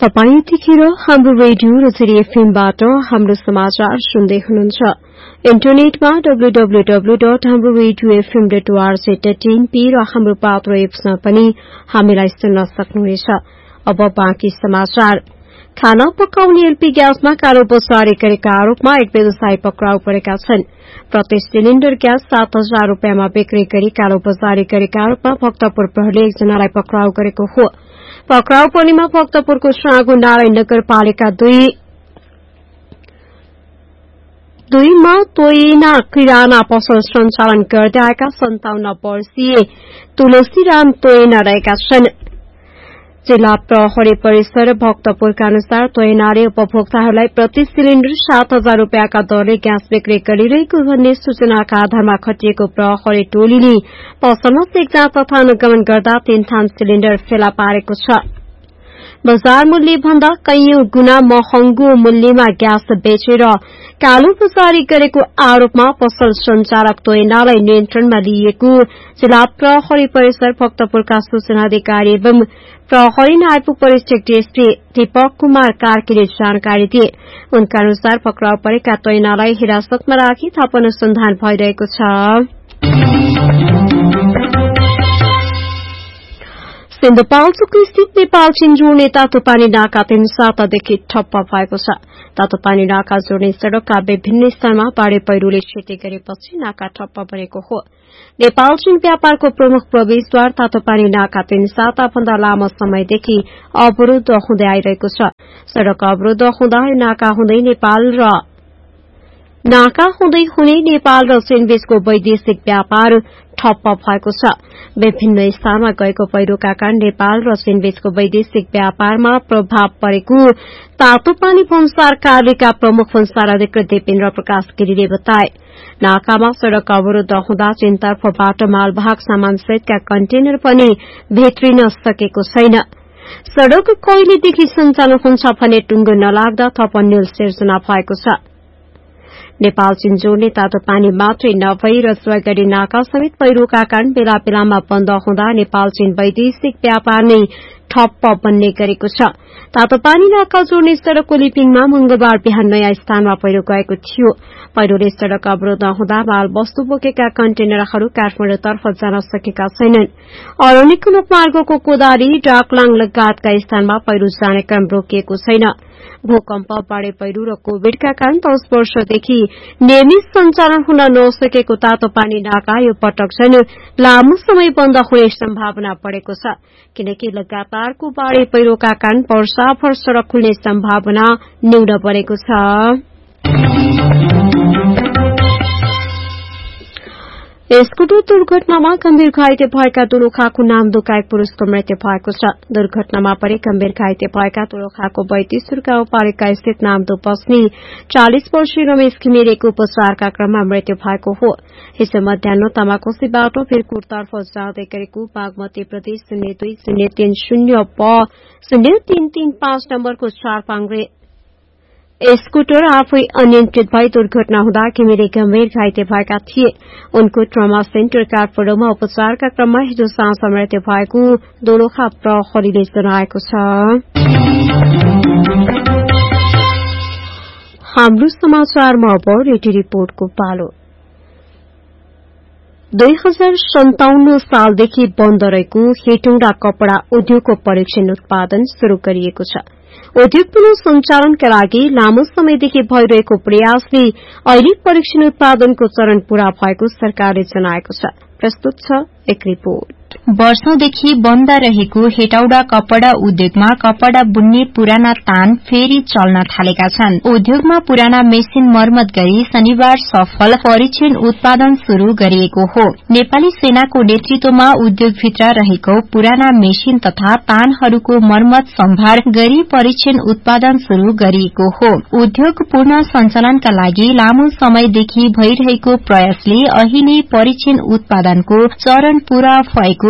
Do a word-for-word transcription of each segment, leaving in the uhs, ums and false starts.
तपाईं यतिखेर हाम्रो रेडियो रोटरी एफएमबाट हाम्रो समाचार सुन्दै हुनुहुन्छ। इन्टरनेटमा डब्ल्यू डब्ल्यू डब्ल्यू डट हाम्रो radio FM dot ORG dot NP र हाम्रो पात्र एप्समा पनि हामीलाई सुन्न सक्नुहुनेछ। अब बाँकी समाचार। खाना पकाउने एलपी ग्यासमा कालोबजारी गरेका आरोपमा एक व्यवसायी पक्राउ परेका छन्। प्रति सिलिण्डर ग्यास सात हजार रूपियाँमा बिक्री गरी कालोबजारी गरेका आरोपमा भक्तपुर प्रहरीले एकजनालाई पक्राउ गरेको हो। पक्राउ पर्नेमा भक्तपुरको साँगो नारायण नगरपालिका दुई दुईमा तोइना किराना पसल सञ्चालन गर्दै आएका सन्ताउन्न वर्षीय तुलसीराम तोइना रहेका छन्। जिल्ला प्रहरी परिसर भक्तपुरका अनुसार तोइनाले उपभोक्ताहरूलाई प्रति सिलिण्डर सात हजार रूपियाँका दरले ग्यास बिक्री गरिरहेको भन्ने सूचनाका आधारमा खटिएको प्रहरी टोलीले पसलमा चेकजाँच तथा अनुगमन गर्दा तीन थान सिलिण्डर फेला पारेको छ। बजार मूल्य भन्दा कैयौं गुणा महँगो मूल्यमा ग्यास बेचेर कालोबजारी गरेको आरोपमा पसल संचालक तोइनालाई नियन्त्रणमा लिएको जिल्ला प्रहरी परिसर भक्तपुरका सूचना अधिकारी एवं प्रहरी नायब वरिष्ठ डीएसपी दीपक कुमार कार्कीले जानकारी दिए। उनका अनुसार पक्राउ परेका तोइनालाई हिरासतमा राखी थप अनुसन्धान भइरहेको छ। सिन्धुपाल्चोक स्थित नेपाल चीन जोड्ने तातोपानी नाका तीन सातादेखि ठप्प भएको छ। तातोपानी नाका जोड्ने सड़कका विभिन्न स्थानमा बाढ़ी पहिरोले क्षति गरेपछि नाका ठप्प बनेको हो। नेपाल चीन व्यापारको प्रमुख प्रवेशद्वार तातोपानी नाका तीन साता भन्दा लामो समयदेखि अवरूद्ध हुँदै आइरहेको छ। सड़क अवरूद्ध हुँदा नाका हुँदै नेपाल र नाका हुँदै हुने नेपाल र चीन बीचको वैदेशिक व्यापार ठप्प भएको छ। विभिन्न स्थानमा गएको पहिरोका कारण नेपाल र चीन बीचको वैदेशिक व्यापारमा प्रभाव परेको तातोपानी भन्सार कार्यका प्रमुख भन्सार अधिकृत दीपेन्द्र प्रकाश गिरीले बताए। नाकामा सड़क अवरूद्ध हुँदा चीनतर्फबाट मालवाहक सामान सहितका कन्टेनर पनि भित्रिन सकेको छैन। सड़क कहिलेदेखि सञ्चालन हुन्छ भने टुङ्गो नलाग्दा थप अन्यल सिर्जना भएको छ। नेपाल चीन जोड्ने तातोपानी मात्रै नभई रसुवागढ़ी नाका समेत पहिरोका कारण बेला बेलामा बन्द हुँदा नेपाल चीन वैदेशिक व्यापार नै ठप्प बन्ने गरेको छ। तातोपानी नाका जोड्ने सड़कको लिपिङमा मंगलबार बिहान नयाँ स्थानमा पहिरो गएको थियो। पहिरोले सड़क अवरूद्ध हुँदा माल वस्तु बोकेका कन्टेनरहरू काठमाडौँतर्फ जान सकेका छैनन्। अरण्यको लोकमार्गको कोदारी डाकलाङ लगायतका स्थानमा पहिरो जाने क्रम रोकिएको छैन। भूकम्प बाढ़ी पहिरो र कोविडका कारण दश वर्षदेखि नियमित सञ्चालन हुन नसकेको तातोपानी नाका यो पटक झन् लामो समय बन्द हुने सम्भावना बढ़ेको छ, किनकि लगातारको बाढ़ी पहिरोका कारण वर्षाभर सड़क खुल्ने सम्भावना न्यून बनेको छ। स्कुटर दुर्घटनामा गम्भीर घाइते भएका दोलखाको नामदुका एक पुरूषको मृत्यु भएको छ। दुर्घटनामा परि गम्भीर घाइते भएका दोलखाको बैतीसुर गाउँपालिका स्थित नामदु बस्ने चालिस वर्षीय रमेश घिमिरेको उपचारका क्रममा मृत्यु भएको हो। हिजो मध्याह तामाकोसीबाट वीरकोटतर्फ जाँदै गरेको बागमती प्रदेश शून्य दुई शून्य तीन शून्य प शून्य तीन तीन पाँच नम्बरको चार पाङ्ग्रे स्कुटर आफै अनियन्त्रित भई दुर्घटना हुँदा घिमिरे गम्भीर घाइते भएका थिए। उनको ट्रमा सेन्टर काठमाडौँमा उपचारका क्रममा हिजो साँझ मृत्यु भएको दोलखा प्रहरीले जनाएको छ। हाम्रो समाचारमा अब रेडियो रिपोर्टको पालो। दुई हजार सन्ताउन्न सालदेखि बन्द रहेको हेटौँडा कपड़ा उद्योगको परीक्षण उत्पादन शुरू गरिएको छ। उद्योग पुनः सञ्चालनका लागि लामो समयदेखि भइरहेको प्रयासले अहिले परीक्षण उत्पादनको चरण पूरा भएको सरकारले जनाएको छ। प्रस्तुत छ एक रिपोर्ट। वर्षौंदेखि बन्द रहेको हेटौडा कपड़ा उद्योगमा कपड़ा बुन्ने पुराना तान फेरि चल्न थालेका छन्। उद्योगमा पुराना मेसिन मर्मत गरी शनिबार सफल परीक्षण उत्पादन शुरू गरिएको हो। नेपाली सेनाको नेतृत्वमा उद्योगभित्र रहेको पुराना मेसिन तथा तानहरूको मर्मत सम्भार गरी परीक्षण उत्पादन शुरू गरिएको हो। उद्योग पूर्ण सञ्चालनका लागि लामो समयदेखि भइरहेको प्रयासले अहिले परीक्षण उत्पादनको चरण पूरा भएको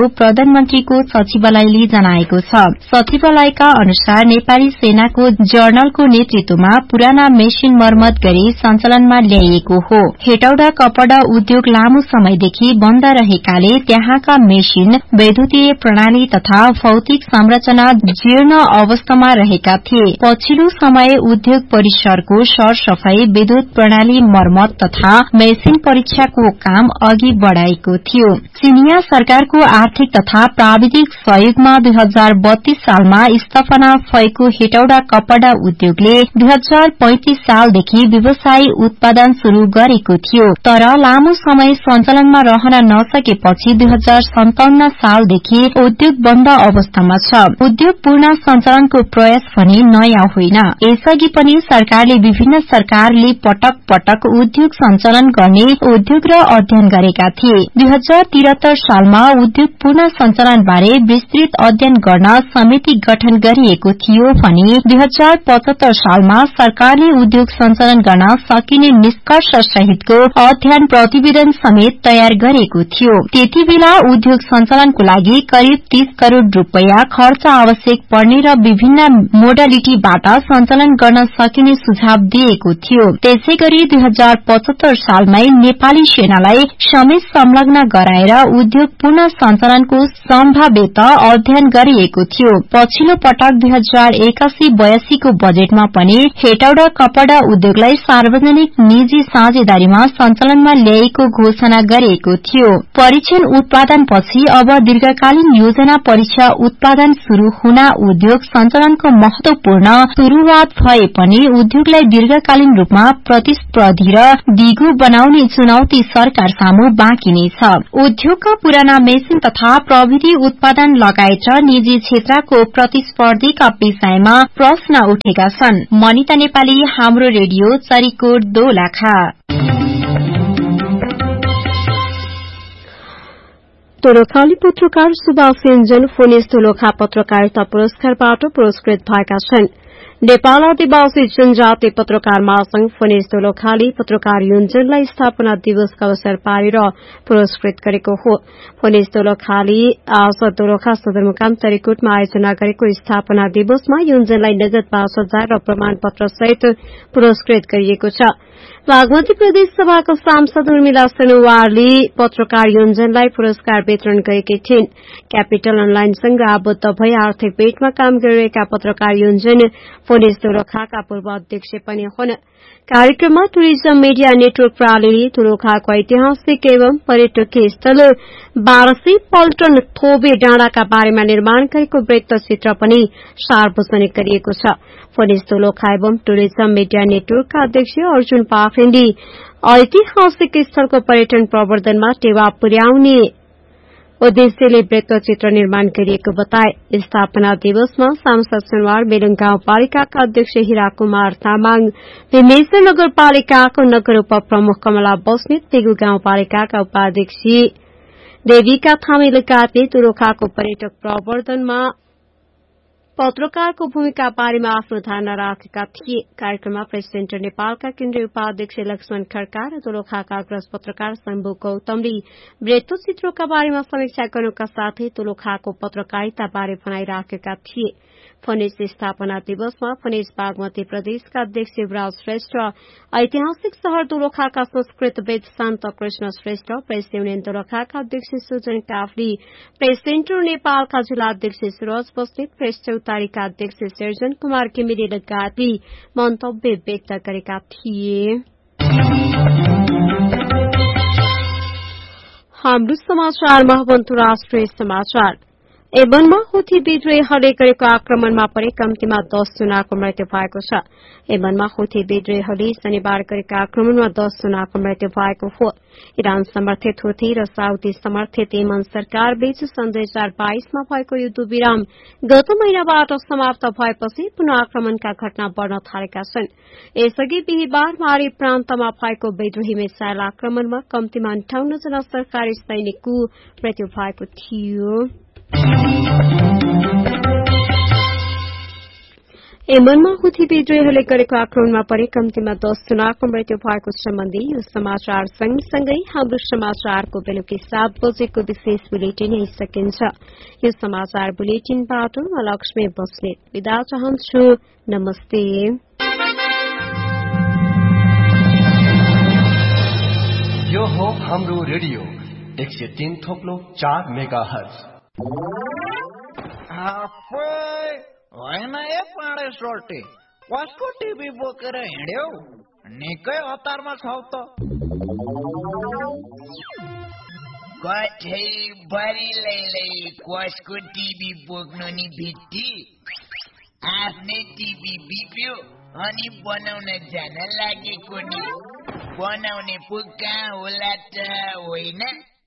भएको प्रधानमन्त्रीको सचिवालयले जनाएको छ। सचिवालयका अनुसार नेपाली सेनाको जर्नलको नेतृत्वमा पुराना मेसिन मर्मत गरी सञ्चालनमा ल्याइएको हो। हेटौडा कपड़ा उद्योग लामो समयदेखि बन्द रहेकाले त्यहाँका मेसिन, वैद्युतीय प्रणाली तथा भौतिक संरचना जीर्ण अवस्थामा रहेका थिए। पछिल्लो समय उद्योग परिसरको सरसफाई, विद्युत प्रणाली मर्मत तथा मेसिन परीक्षाको काम अघि बढ़ाएको थियो। चिनिया सरकारको आर्थिक तथा प्राविधिक सहयोगमा दुई हजार बत्तीस सालमा स्थापना भएको हेटौडा कपड़ा उद्योगले दुई हजार पैंतिस सालदेखि व्यवसायी उत्पादन शुरू गरेको थियो, तर लामो समय सञ्चालनमा रहन नसकेपछि दुई हजार सन्ताउन्न सालदेखि उद्योग बन्द अवस्थामा छ। उद्योग पूर्ण सञ्चालनको प्रयास भने नयाँ होइन। यसअघि पनि सरकारले विभिन्न सरकारले पटक पटक उद्योग सञ्चालन गर्ने उद्योग र अध्ययन गरेका थिए। दुई हजार त्रिहत्तर सालमा उद्योग पूर्ण सञ्चालन बारे विस्तृत अध्ययन गर्न समिति गठन गरिएको थियो भने दुई हजार पचहत्तर सालमा सरकारले उद्योग सञ्चालन गर्न सकिने निष्कर्ष सहितको अध्ययन प्रतिवेदन समेत तयार गरेको थियो। त्यति बेला उद्योग सञ्चालनको लागि करिब तीस करोड़ रूपियाँ खर्च आवश्यक पर्ने र विभिन्न मोडालिटीबाट सञ्चालन गर्न सकिने सुझाव दिएको थियो। त्यसै गरी दुई हजार पचहत्तर सालमै नेपाली सेनालाई समेत संलग्न गराएर उद्योग पूर्ण सञ्चालनको सम्भाव्यता अध्ययन गरिएको थियो। पछिल्लो पटक दुई हजार एकासी बयासी को बजेटमा पनि हेटौडा कपड़ा उद्योगलाई सार्वजनिक निजी साझेदारीमा सञ्चालनमा ल्याएको घोषणा गरिएको थियो। परीक्षण उत्पादनपछि अब दीर्घकालीन योजना परीक्षा उत्पादन शुरू हुन उद्योग सञ्चालनको महत्वपूर्ण शुरूआत भए पनि उद्योगलाई दीर्घकालीन रूपमा प्रतिस्पर्धी र दिगो बनाउने चुनौती सरकार सामु बाँकी नै छ। उद्योगका पुराना मेसिन तथा प्रविधि उत्पादन लगायत निजी क्षेत्रको प्रतिस्पर्धीका विषयमा प्रश्न उठेका छन्। मनिता नेपाली, हाम्रो रेडियो, चरीकोट दोलखा। दोलखाली पत्रकार सुभाष योन्जन फोनिस दोलखा पत्रकारिता पुरस्कारबाट पुरस्कृत भएका छन्। नेपाल आदिवासी जनजाति पत्रकार महासंघ फोनिस दोलखाले पत्रकार योन्जनलाई स्थापना दिवसका अवसर पारेर पुरस्कृत गरेको हो। फोनिस दोलखाले आज दोलखा सदरमुकाम चरीकोटमा आयोजना गरेको स्थापना दिवसमा योन्जनलाई नगद पाँच हजार र प्रमाण पत्र सहित पुरस्कृत गरिएको छ। बागमती प्रदेश सभाको सांसद उर्मिला सनोवारले पत्रकार योन्जनलाई पुरस्कार वितरण गरेकी थिइन्। क्यापिटल अनलाइनसँग आबद्ध भई आर्थिक पेटमा काम गरिरहेका पत्रकार योन्जन फोनिस दोलखाका पूर्व अध्यक्ष पनि हुन्। कार्यक्रममा टुरिज्म मीडिया नेटवर्क प्रणालीले दोलखाको ऐतिहासिक एवं पर्यटकीय स्थल बारसी पल्टन थोबे डाँडाका बारेमा निर्माण गरेको वृत्तचित्र पनि सार्वजनिक गरिएको छ। फोनिस दोलखा एवं टुरिज्म मीडिया नेटवर्कका अध्यक्ष अर्जुन पाखरेनले ऐतिहासिक स्थलको पर्यटन प्रवर्धनमा टेवा पुर्याउने उद्देश्यले वृत्तचित्र निर्माण गरिएको बताए। स्थापना दिवसमा सांसद सुनवार बेलुङ गाउँपालिकाका अध्यक्ष हिरा कुमार तामाङ, भीमेश्वर नगरपालिकाको नगर उप प्रमुख कमला बस्नेत, पेगु गाउँपालिकाका उपाध्यक्ष देविका थामी लगायतले दोलखाको पर्यटक प्रवर्धनमा पत्रकारको भूमिका बारेमा आफ्नो धारणा राखेका थिए। कार्यक्रममा प्रेस सेन्टर नेपालका केन्द्रीय उपाध्यक्ष लक्ष्मण खड्का र दोलखाका अग्रज पत्रकार शम्भु गौतमले वृत्तचित्रका बारेमा समीक्षा गर्नुका साथै दोलखाको पत्रकारिता बारे भनाइराखेका थिए। फनिस स्थापना दिवसमा फनिस बागमती प्रदेशका अध्यक्ष युवराज श्रेष्ठ, ऐतिहासिक शहर दोलखाका संस्कृतविद शान्त कृष्ण श्रेष्ठ, प्रेस युनियन दोलखाका अध्यक्ष सुजन काफ्ली, प्रेस सेन्टर नेपालका जिल्ला अध्यक्ष सुरज बस्नेत, प्रेस चौतारीका अध्यक्ष सिर्जन कुमार घिमिरे लगायतले मन्तव्य व्यक्त गरेका थिए। हाम्रो समाचारमा अब अन्तर्राष्ट्रिय समाचार। एबनमा हुथी विद्रोहीहरूले गरेको आक्रमणमा पनि कम्तीमा दस जनाको मृत्यु भएको छ। एबनमा हुथी विद्रोहीहरूले शनिबार गरेका आक्रमणमा दस जनाको मृत्यु भएको हो। इरान समर्थित हुथी र साउदी समर्थित यमन सरकार बीच सन् दुई हजार बाइसमा भएको युद्धविराम गत महिनाबाट समाप्त भएपछि पुनः आक्रमणका घटना बढ़न थालेका छन्। यसअघि बिहिबार मारी प्रान्तमा भएको विद्रोही मिसाइल आक्रमणमा कम्तीमा अन्ठाउन्न जना सरकारी सैनिकको मृत्यु भएको थियो। यमनमा हुथी विद्रोहीहरूले गरेको आक्रमणमा परे कम्तीमा दस जनाको मृत्यु भएको सम्बन्धी यो समाचार सँगसँगै हाम्रो समाचारको बेलुकी सात बजेको विशेष बुलेटिन यही सकिन्छ। यो समाचार बुलेटिनबाट म लक्ष्मी बस्नेत विदा चाहन्छु। नमस्ते। यो हो हाम्रो रेडियो एक सय तीन थोप्लो चार मेगा हर्ज। होइन ए पाडे सोल्टी कसको टिभी बोकेर हिँड्यौ? निकै हतारमा छौ त। कठै बरी लैलै कसको टिभी बोक्नु नि भित्ती। आफ्नै टिभी बिप्यो अनि बनाउन जान लागेको नि। बनाउने पो कहाँ होला त होइन?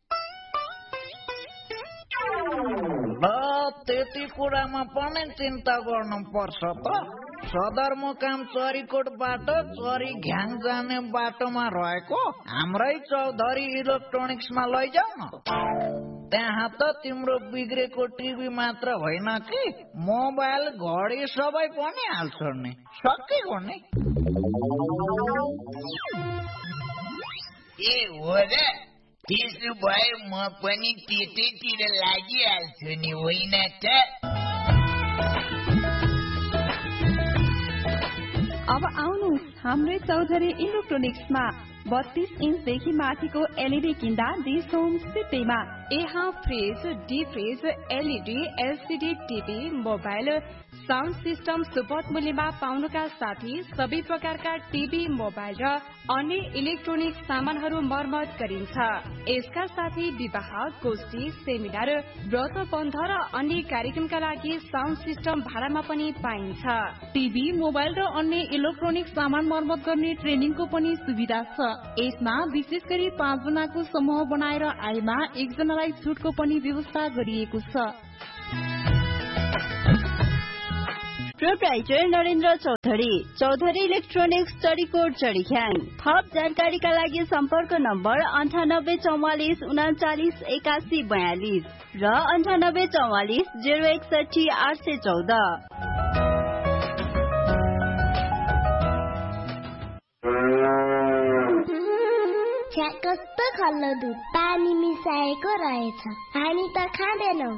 त्यति कुरामा पनि चिन्ता गर्नु पर्छ त। सदरमुकाम चरीकोटबाट चरी घ्याङ जाने बाटोमा रहेको हाम्रै चौधरी इलेक्ट्रोनिक्समा लैजाऊ न। त्यहाँ त तिम्रो बिग्रेको टिभी मात्र होइन कि मोबाइल घडी सबै पनि हाल्छ नि। सकेको नि। ए हो र? त्यसो भए म पनि त्यतैतिर लागिहाल्छु नि होइन त? अब आउनुहोस् हाम्रै चौधरी इलेक्ट्रोनिक्समा बत्तीस इन्चदेखि माथिको एलईडी किन्दा डिस होम सित्तैमा। यहाँ fridge, deep fridge, LED, LCD TV, mobile, sound system सुपथ मूल्यमा पाउनुका साथै सबै प्रकारका टिभी, मोबाइल र अन्य इलेक्ट्रोनिक सामानहरू मर्मत गरिन्छ। यसका साथै विवाह, गोष्ठी, सेमिनार, व्रत बन्ध र अन्य कार्यक्रमका लागि साउन्ड सिस्टम भाडामा पनि पाइन्छ। टिभी, मोबाइल र अन्य इलेक्ट्रोनिक सामान मर्मत गर्ने ट्रेनिङको पनि सुविधा छ। यसमा विशेष गरी पाँच जनाको समूह बनाएर आएमा एकजनालाई छुटको पनि व्यवस्था गरिएको छ। Proprietor Narendra Chaudhary, Chaudhary electronics, Charikot, चरीख्याङ। थप जानकारीका लागि सम्पर्क नम्बर अन्ठानब्बे चौवालिस उनाचालिस एकासी बयालिस र अन्ठानब्बे चौवालिस जेरो एकसठी आठ सय चौध। कस्तो खल्लो दुध पानी मिसाएको रहेछ। हामी त खाँदैनौ।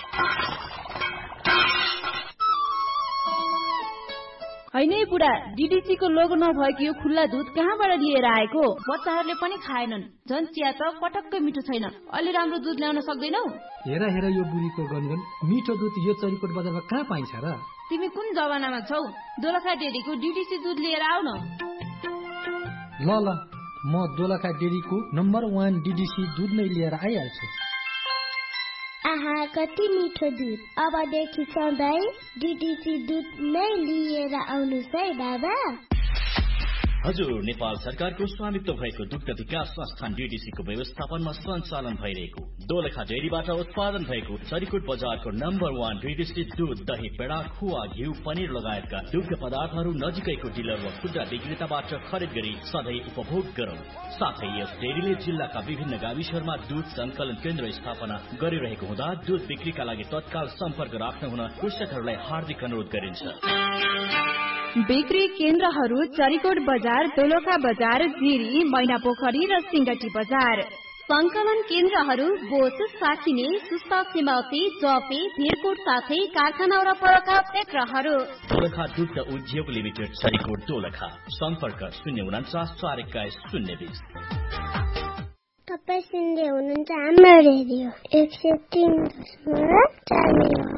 होइन बुढा, डीडीसी को लोगो नभएको यो खुल्ला दुध कहाँबाट लिएर आएको? बच्चाहरूले पनि खाएनन्। झन् चिया त पटक्कै मिठो छैन। अलि राम्रो दुध ल्याउन सक्दैनौ? हेर हेर यो बुढीको गनगन। मिठो दुध यो चरीकोट बजारमा कहाँ पाइन्छ र? तिमी कुन जमानामा छौ? दोलखा डेरीको डीडीसी दुध लिएर आऊ न। ल ल, म दोलखा डेरीको नम्बर वान डीडीसी दुध नै लिएर आइहाल्छु। आहा कति मिठो दुध। अबदेखि सधैँ डीडीसी दुध नै लिएर आउनुहोस् है बाबा। हजुर, नेपाल सरकारको स्वामित्व भएको दुग्ध विकास संस्थान डीडीसी को व्यवस्थापनमा सञ्चालन भइरहेको दोलखा डेरीबाट उत्पादन भएको चरीकोट बजारको नम्बर वान डीडीसी दूध, दही, पेडा, खुवा, घिउ, पनिर लगायतका दुग्ध पदार्थहरू नजिकैको डिलर वा खुद्रा विक्रेताबाट खरिद गरी सधैँ उपभोग गरौँ। साथै यस डेरीले जिल्लाका विभिन्न गाविसहरूमा दूध संकलन केन्द्र स्थापना गरिरहेको हुँदा दूध बिक्रीका लागि तत्काल सम्पर्क राख्न हुन कृषकहरूलाई हार्दिक अनुरोध गरिन्छ। बिक्री केन्द्रहरू चरीकोट बजार, दोलखा बजार, जिरी, मैनापोखरी र सिंगटी बजार। संकलन केन्द्रहरू बोस, साकिने, सुस्ता, सिमौती, जपे, भिरकोट साथै कारखाना र परका क्षेत्रहरू। दोलखा दुग्ध उद्योग लिमिटेड, चरीकोट, दोलखा। सम्पर्क शून्य उन्चास चार एक्काइस शून्य बीस। तपाईँ सुन्दै हुनुहुन्छ हाम्रो रेडियो एक सय तीन दशमलव चार मेगा।